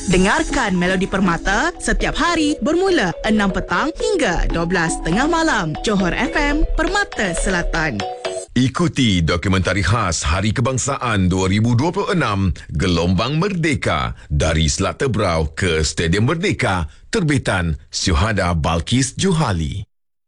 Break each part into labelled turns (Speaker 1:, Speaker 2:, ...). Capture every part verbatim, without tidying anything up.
Speaker 1: Dengarkan Melodi Permata setiap hari bermula enam petang hingga dua belas tengah malam. Johor F M, Permata Selatan.
Speaker 2: Ikuti dokumentari khas Hari Kebangsaan dua ribu dua puluh enam Gelombang Merdeka dari Selat Tebrau ke Stadium Merdeka, terbitan Syuhada Balkis Juhali.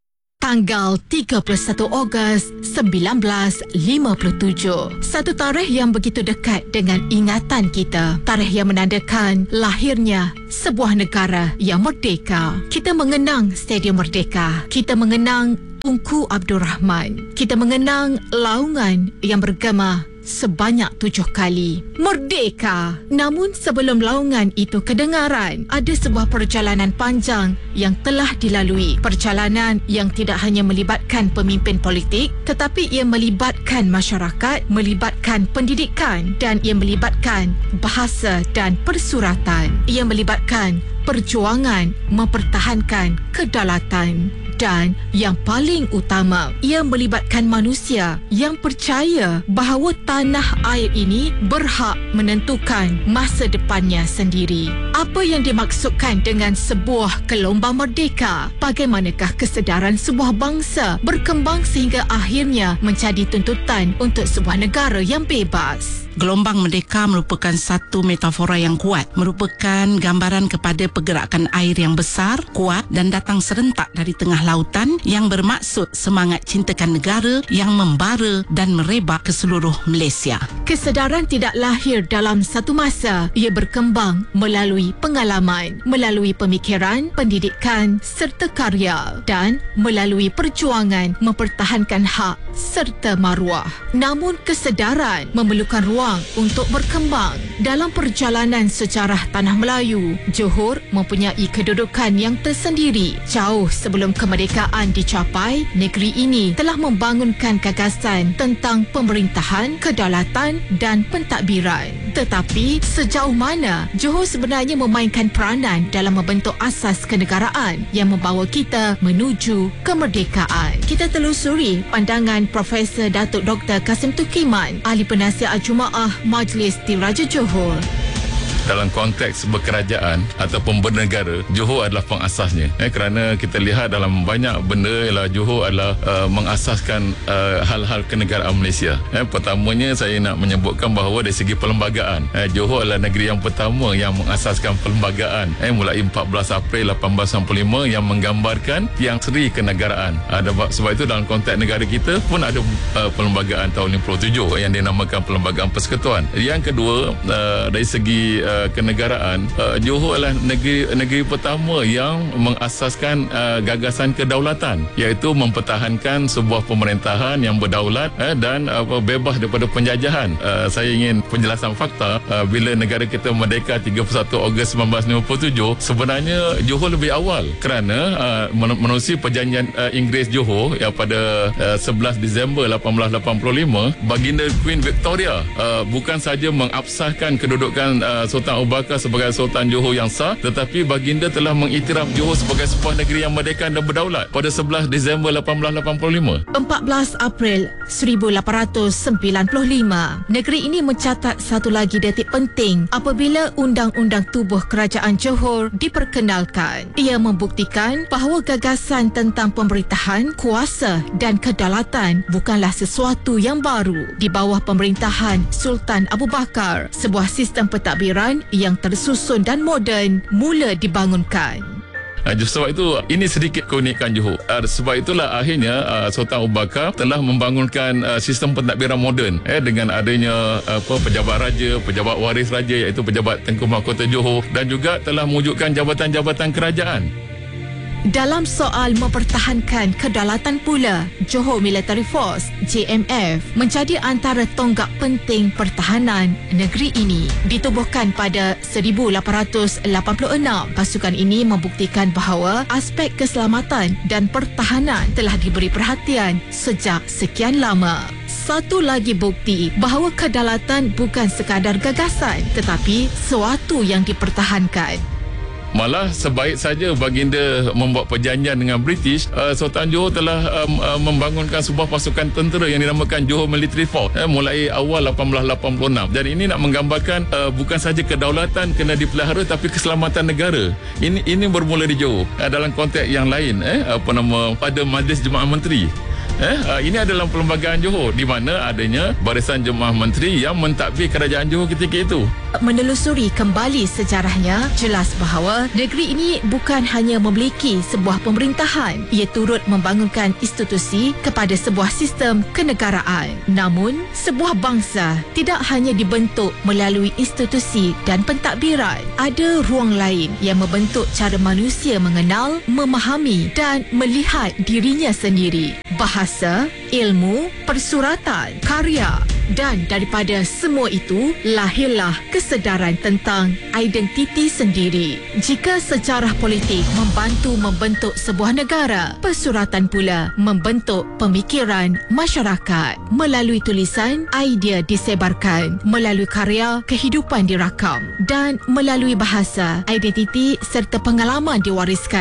Speaker 3: Tanggal tiga puluh satu Ogos sembilan belas lima puluh tujuh. Satu tarikh yang begitu dekat dengan ingatan kita. Tarikh yang menandakan lahirnya sebuah negara yang merdeka. Kita mengenang Stadium Merdeka. Kita mengenang Tunku Abdul Rahman. Kita mengenang laungan yang bergema sebanyak tujuh kali. Merdeka! Namun sebelum laungan itu kedengaran, ada sebuah perjalanan panjang yang telah dilalui. Perjalanan yang tidak hanya melibatkan pemimpin politik, tetapi ia melibatkan masyarakat, melibatkan pendidikan, dan ia melibatkan bahasa dan persuratan. Ia melibatkan perjuangan mempertahankan kedaulatan. Dan yang paling utama, ia melibatkan manusia yang percaya bahawa tanah air ini berhak menentukan masa depannya sendiri. Apa yang dimaksudkan dengan sebuah gelombang merdeka? Bagaimanakah kesedaran sebuah bangsa berkembang sehingga akhirnya menjadi tuntutan untuk sebuah negara yang bebas?
Speaker 4: Gelombang merdeka merupakan satu metafora yang kuat, merupakan gambaran kepada pergerakan air yang besar, kuat dan datang serentak dari tengah lautan yang bermaksud semangat cintakan negara yang membara dan merebak ke seluruh Malaysia.
Speaker 3: Kesedaran tidak lahir dalam satu masa. Ia berkembang melalui pengalaman, melalui pemikiran, pendidikan serta karya dan melalui perjuangan mempertahankan hak serta maruah. Namun kesedaran memerlukan ruang untuk berkembang. Dalam perjalanan sejarah Tanah Melayu, Johor mempunyai kedudukan yang tersendiri. Jauh sebelum kemerdekaan dicapai, negeri ini telah membangunkan gagasan tentang pemerintahan, kedaulatan dan pentadbiran. Tetapi sejauh mana Johor sebenarnya memainkan peranan dalam membentuk asas kenegaraan yang membawa kita menuju kemerdekaan? Kita telusuri pandangan Profesor Datuk Doktor Kasim Tukiman, Ahli Penasihat Jumaah Majlis Diraja Johor.
Speaker 5: Dalam konteks berkerajaan ataupun bernegara, Johor adalah pengasasnya. Eh, kerana kita lihat dalam banyak benda ialah Johor adalah uh, mengasaskan uh, hal-hal kenegaraan Malaysia. Eh, pertamanya saya nak menyebutkan bahawa dari segi perlembagaan, eh, Johor adalah negeri yang pertama yang mengasaskan perlembagaan. Eh, mulai empat belas April lapan belas enam puluh lima yang menggambarkan Tiang Seri Kenegaraan. Ada sebab itu dalam konteks negara kita pun ada uh, perlembagaan tahun lima puluh tujuh yang dinamakan Perlembagaan Persekutuan. Yang kedua, uh, dari segi uh, kenegaraan, uh, Johor adalah negeri negeri pertama yang mengasaskan uh, gagasan kedaulatan, iaitu mempertahankan sebuah pemerintahan yang berdaulat uh, dan uh, bebas daripada penjajahan. Uh, saya ingin penjelasan fakta, uh, bila negara kita merdeka tiga puluh satu Ogos sembilan belas lima puluh tujuh, sebenarnya Johor lebih awal kerana uh, menerusi perjanjian uh, Inggeris Johor yang pada uh, sebelas Disember lapan belas lapan puluh lima, baginda Queen Victoria uh, bukan saja mengabsahkan kedudukan uh, Sultan Abu Bakar sebagai Sultan Johor yang sah, tetapi baginda telah mengiktiraf Johor sebagai sebuah negeri yang merdeka dan berdaulat pada sebelas Disember lapan belas lapan puluh lima.
Speaker 3: empat belas April seribu lapan ratus sembilan puluh lima, negeri ini mencatat satu lagi detik penting apabila Undang-Undang Tubuh Kerajaan Johor diperkenalkan. Ia membuktikan bahawa gagasan tentang pemerintahan, kuasa dan kedaulatan bukanlah sesuatu yang baru. Di bawah pemerintahan Sultan Abu Bakar, sebuah sistem pentadbiran yang tersusun dan moden mula dibangunkan.
Speaker 5: Uh, sebab itu ini sedikit keunikan Johor. Uh, sebab itulah akhirnya uh, Sultan Abu Bakar telah membangunkan uh, sistem pentadbiran moden eh, dengan adanya uh, apa, pejabat raja, pejabat waris raja iaitu pejabat Tengku Mahkota Johor, dan juga telah mewujudkan jabatan-jabatan kerajaan.
Speaker 3: Dalam soal mempertahankan kedaulatan pula, Johor Military Force J M F menjadi antara tonggak penting pertahanan negeri ini. Ditubuhkan pada seribu lapan ratus lapan puluh enam, pasukan ini membuktikan bahawa aspek keselamatan dan pertahanan telah diberi perhatian sejak sekian lama. Satu lagi bukti bahawa kedaulatan bukan sekadar gagasan tetapi sesuatu yang dipertahankan.
Speaker 5: Malah sebaik saja baginda membuat perjanjian dengan British, uh, Sultan Johor telah um, uh, membangunkan sebuah pasukan tentera yang dinamakan Johor Military Force eh, mulai awal lapan belas lapan puluh enam. Dan ini nak menggambarkan uh, bukan saja kedaulatan kena dipelihara, tapi keselamatan negara. Ini ini bermula di Johor. Uh, dalam konteks yang lain, eh, apa nama, pada Majlis Jemaah Menteri. Eh, uh, ini adalah perlembagaan Johor di mana adanya Barisan Jemaah Menteri yang mentadbir kerajaan Johor ketika itu.
Speaker 3: Menelusuri kembali sejarahnya, jelas bahawa negeri ini bukan hanya memiliki sebuah pemerintahan, ia turut membangunkan institusi kepada sebuah sistem kenegaraan. Namun, sebuah bangsa tidak hanya dibentuk melalui institusi dan pentadbiran. Ada ruang lain yang membentuk cara manusia mengenal, memahami dan melihat dirinya sendiri. Bahasa, ilmu, persuratan, karya. Dan daripada semua itu, lahirlah kesedaran tentang identiti sendiri. Jika sejarah politik membantu membentuk sebuah negara, persuratan pula membentuk pemikiran masyarakat. Melalui tulisan, idea disebarkan. Melalui karya, kehidupan dirakam. Dan melalui bahasa, identiti serta pengalaman diwariskan.